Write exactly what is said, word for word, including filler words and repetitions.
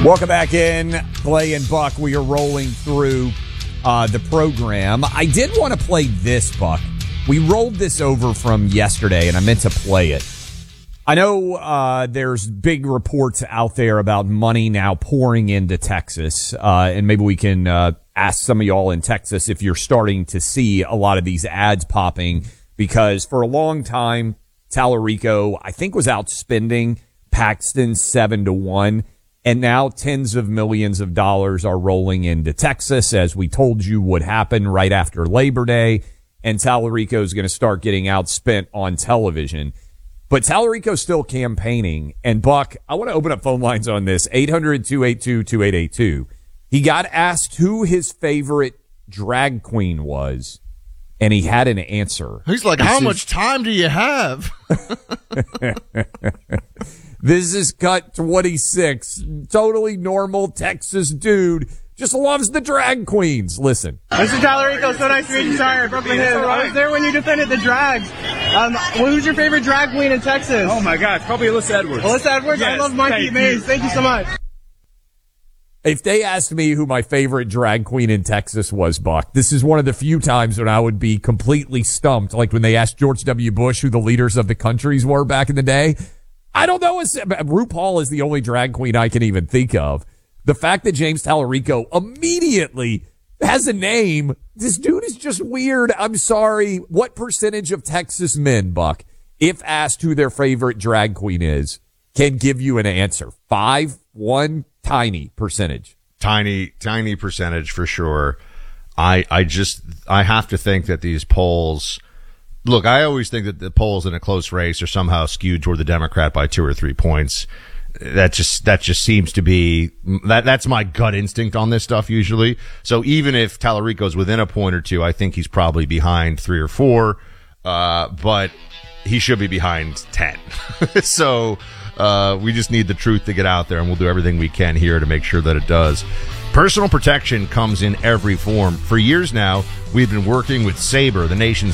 Welcome back in, Clay and Buck. We are rolling through uh, the program. I did want to play this, Buck. We rolled this over from yesterday, and I meant to play it. I know uh, there's big reports out there about money now pouring into Texas, uh, and maybe we can uh, ask some of y'all in Texas if you're starting to see a lot of these ads popping, because for a long time, Tallarico, I think, was out spending Paxton seven to one. And now tens of millions of dollars are rolling into Texas, as we told you would happen right after Labor Day. And Tallarico is going to start getting outspent on television. But Tallarico's still campaigning. And, Buck, I want to open up phone lines on this, eight hundred, two eight two, two eight eight two. He got asked who his favorite drag queen was, and he had an answer. He's like, this how is- much time do you have? This is cut twenty-six. Totally normal Texas dude. Just loves the drag queens. Listen. Mister Tallarico, so nice to meet you. Sorry, Brooklyn Hills. I was there when you defended the drags. Um, who's your favorite drag queen in Texas? Oh my gosh, probably Alyssa Edwards. Alyssa Edwards? Yes, I love Monkey thank Maze. you. Thank you so much. If they asked me who my favorite drag queen in Texas was, Buck, this is one of the few times when I would be completely stumped, like when they asked George W. Bush who the leaders of the countries were back in the day. I don't know. RuPaul is the only drag queen I can even think of. The fact that James Tallarico immediately has a name, this dude is just weird. I'm sorry. What percentage of Texas men, Buck, if asked who their favorite drag queen is, can give you an answer? Five, one, tiny percentage. Tiny, tiny percentage for sure. I, I just, I have to think that these polls, look, I always think that the polls in a close race are somehow skewed toward the Democrat by two or three points. That just, that just seems to be, that, that's my gut instinct on this stuff usually. So even if Tallarico's within a point or two, I think he's probably behind three or four, uh, but he should be behind ten. So, uh, we just need the truth to get out there, and we'll do everything we can here to make sure that it does. Personal protection comes in every form. For years now, we've been working with Sabre, the nation's